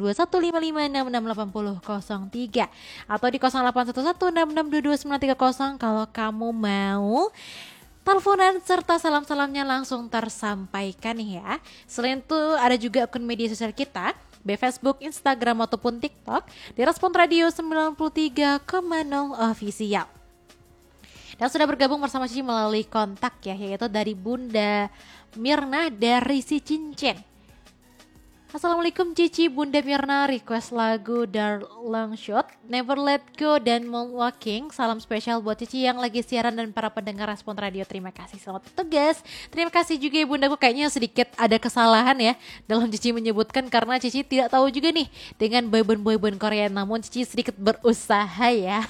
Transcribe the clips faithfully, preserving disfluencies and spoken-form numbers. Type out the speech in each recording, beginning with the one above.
dua satu lima lima enam enam delapan nol nol tiga atau di nol delapan satu satu enam enam dua dua sembilan tiga nol kalau kamu mau teleponan serta salam-salamnya langsung tersampaikan ya. Selain itu ada juga akun media sosial kita, baik Facebook, Instagram ataupun TikTok di Respon Radio sembilan puluh tiga koma nol Official. Dan sudah bergabung bersama Cici melalui kontak ya, yaitu dari Bunda Mirna dari si Cincin. Assalamualaikum Cici, Bunda Mirna request lagu Darling Shot, Never Let Go dan Moonwalking. Salam spesial buat Cici yang lagi siaran dan para pendengar Respon Radio. Terima kasih, selamat bertugas. Terima kasih juga ya Bundaku, kayaknya sedikit ada kesalahan ya dalam Cici menyebutkan karena Cici tidak tahu juga nih dengan boyband-boyband Korea, namun Cici sedikit berusaha ya.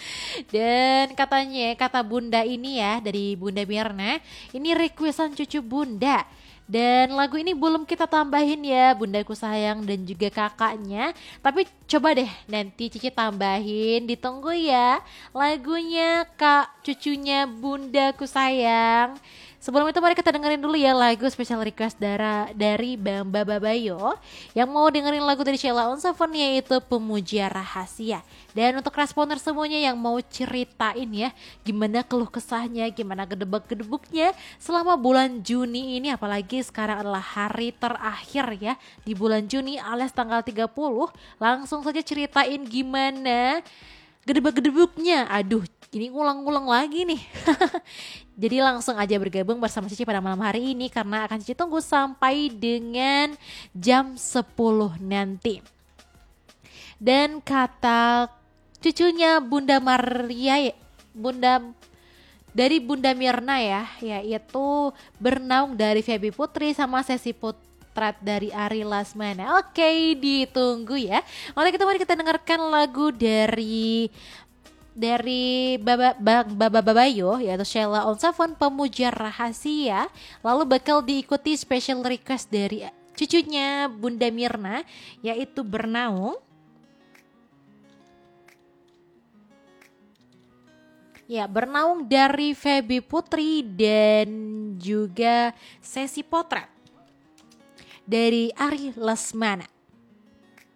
Dan katanya kata Bunda ini ya dari Bunda Mirna, ini requestan cucu Bunda. Dan lagu ini belum kita tambahin ya Bundaku sayang dan juga kakaknya. Tapi coba deh nanti Cici tambahin, ditunggu ya lagunya kak cucunya Bundaku sayang. Sebelum itu mari kita dengerin dulu ya lagu special request dari, dari Bamba Babayo yang mau dengerin lagu dari Sheila on Seven yaitu Pemuja Rahasia. Dan untuk responer semuanya yang mau ceritain ya gimana keluh kesahnya, gimana gedebak-gedebuknya selama bulan Juni ini, apalagi sekarang adalah hari terakhir ya di bulan Juni alias tanggal tiga puluh, langsung saja ceritain gimana gedebak-gedebuknya. Aduh, ini ngulang-ngulang lagi nih. Jadi langsung aja bergabung bersama Cici pada malam hari ini karena akan Cici tunggu sampai dengan jam sepuluh nanti. Dan kata cucunya Bunda Maria, Bunda dari Bunda Mirna ya, yaitu Bernaung dari Feby Putri sama Sesi Potret dari Ari Lasmana. Oke, ditunggu ya. Oleh itu mari kita dengarkan lagu dari dari Baba Bang Baba Babayo yaitu Sheila on Seven Pemuja Rahasia. Lalu bakal diikuti special request dari cucunya Bunda Mirna yaitu Bernaung. Ya, Bernaung dari Feby Putri dan juga Sesi Potret dari Ari Lesmana.